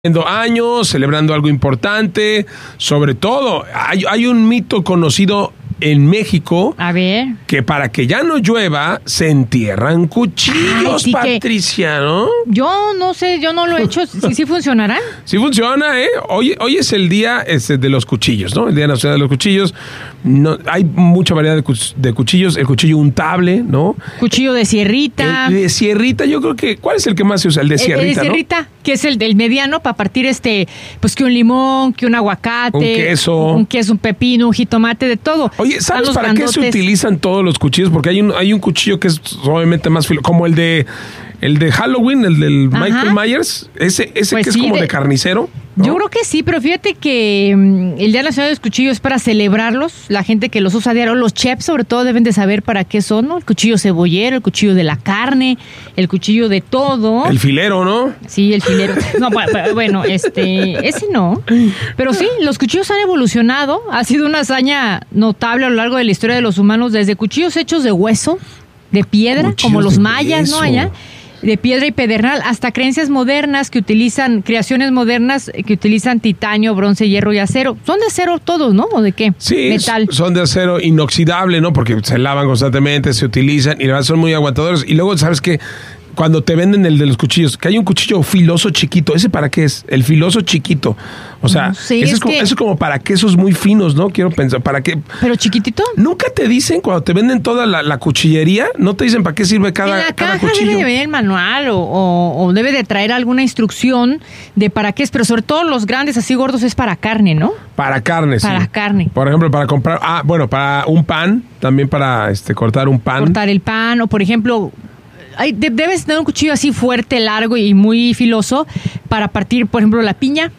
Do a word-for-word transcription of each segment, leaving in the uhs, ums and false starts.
años, celebrando algo importante. Sobre todo, hay, hay un mito conocido en México. A ver. Que para que ya no llueva, se entierran cuchillos, Ay, sí, Patricia, ¿no? Yo no sé, yo no lo he hecho. ¿Sí, sí funcionará? Sí funciona, ¿eh? Hoy, hoy es el día este, de los cuchillos, ¿no? El Día Nacional de los Cuchillos. No, hay mucha variedad de, cu- de cuchillos. El cuchillo untable, ¿no? Cuchillo de sierrita. El de sierrita, yo creo que... ¿Cuál es el que más se usa? El de sierrita, El, el de sierrita, ¿no? Que es el del mediano para partir este... Pues que un limón, que un aguacate. Un queso. Un queso, un pepino, un jitomate, de todo. Oye, ¿sabes para grandotes? qué se utilizan todos los cuchillos? Porque hay un, hay un cuchillo que es obviamente más filo, como el de... El de Halloween, el del Ajá. Michael Myers, ese, ese pues que es sí, como de, de carnicero, ¿no? Yo creo que sí, pero fíjate que um, el Día Nacional de los Cuchillos es para celebrarlos. La gente que los usa a diario, los chefs sobre todo deben de saber para qué son, ¿no? El cuchillo cebollero, el cuchillo de la carne, el cuchillo de todo. El filero, ¿no? Sí, el filero. No, bueno, este, ese no. Pero sí, los cuchillos han evolucionado. Ha sido una hazaña notable a lo largo de la historia de los humanos, desde cuchillos hechos de hueso, de piedra, cuchillos como los mayas, hueso. ¿no? Allá. De piedra y pedernal, hasta creencias modernas que utilizan, creaciones modernas que utilizan titanio, bronce, hierro y acero. Son de acero todos, ¿no? ¿O de qué? Sí, metal. Son de acero inoxidable, ¿no? Porque se lavan constantemente, se utilizan y la verdad son muy aguantadores. Y luego, ¿sabes qué? Cuando te venden el de los cuchillos, que hay un cuchillo filoso chiquito, ¿ese para qué es? El filoso chiquito. O sea, no sé, ese es, es como, que... eso es como para quesos muy finos, ¿no? Quiero pensar, ¿para qué? ¿Pero chiquitito? Nunca te dicen, cuando te venden toda la, la cuchillería, no te dicen para qué sirve cada, en la cada caja cuchillo. Debe de venir el manual o, o, o debe de traer alguna instrucción de para qué es, pero sobre todo los grandes así gordos es para carne, ¿no? Para carne, sí. Para carne. Por ejemplo, para comprar, ah, bueno, para un pan, también para este cortar un pan. Cortar el pan, o por ejemplo... Hay, de, debes tener un cuchillo así fuerte, largo y muy filoso para partir, por ejemplo, la piña.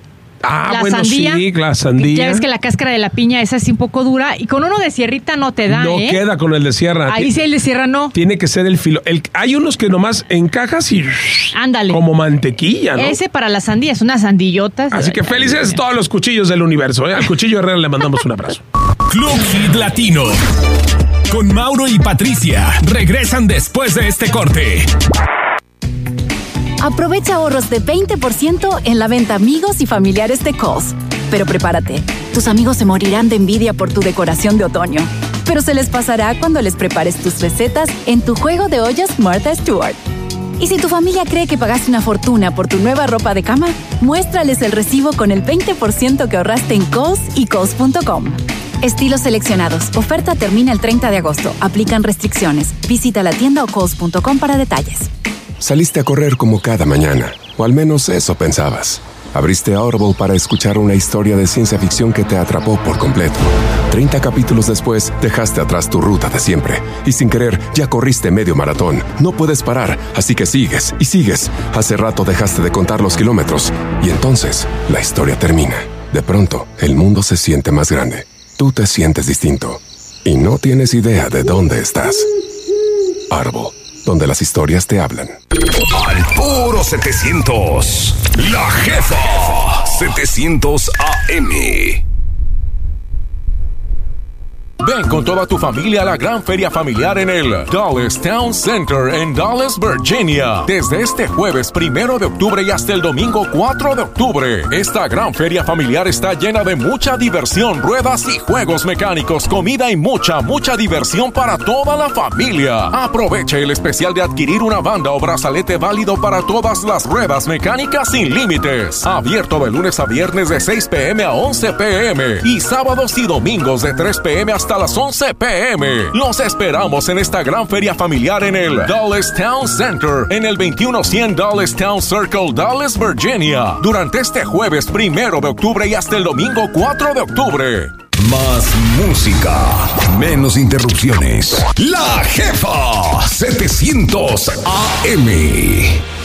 Ah, la bueno, sandía, sí, la sandía. Ya ves que la cáscara de la piña es así un poco dura y con uno de sierrita no te da, No ¿eh? queda con el de sierra. Ahí sí el de sierra no. Tiene que ser el filo. El, hay unos que nomás encajas y... Ándale. Como mantequilla, ¿no? Ese para la sandía, es una sandillota. Así que felices todos los cuchillos del universo, ¿eh? Al Cuchillo Herrera le mandamos un abrazo. Club Hit Latino. Con Mauro y Patricia. Regresan después de este corte. Aprovecha ahorros de veinte por ciento en la venta amigos y familiares de Kohl's. Pero prepárate, tus amigos se morirán de envidia por tu decoración de otoño. Pero se les pasará cuando les prepares tus recetas en tu juego de ollas Martha Stewart. Y si tu familia cree que pagaste una fortuna por tu nueva ropa de cama, muéstrales el recibo con el veinte por ciento que ahorraste en Kohl's y Kohl's punto com. Estilos seleccionados. Oferta termina el treinta de agosto. Aplican restricciones. Visita la tienda o kohls punto com para detalles. Saliste a correr como cada mañana, o al menos eso pensabas. Abriste Audible para escuchar una historia de ciencia ficción que te atrapó por completo. treinta capítulos después, dejaste atrás tu ruta de siempre. Y sin querer, ya corriste medio maratón. No puedes parar, así que sigues y sigues. Hace rato dejaste de contar los kilómetros. Y entonces, la historia termina. De pronto, el mundo se siente más grande. Tú te sientes distinto. Y no tienes idea de dónde estás. Audible, donde las historias te hablan. Al puro setecientos. La Jefa. setecientos A M. Ven con toda tu familia a la gran feria familiar en el Dallas Town Center en Dallas, Virginia. Desde este jueves primero de octubre y hasta el domingo cuatro de octubre. Esta gran feria familiar está llena de mucha diversión, ruedas y juegos mecánicos, comida y mucha, mucha diversión para toda la familia. Aproveche el especial de adquirir una banda o brazalete válido para todas las ruedas mecánicas sin límites. Abierto de lunes a viernes de seis p.m. a once p.m. y sábados y domingos de tres p.m. hasta a las once p.m. Los esperamos en esta gran feria familiar en el Dallas Town Center, en el veintiuno cien Dallas Town Circle, Dallas, Virginia, durante este jueves primero de octubre y hasta el domingo cuatro de octubre. Más música, menos interrupciones. La Jefa setecientos A M.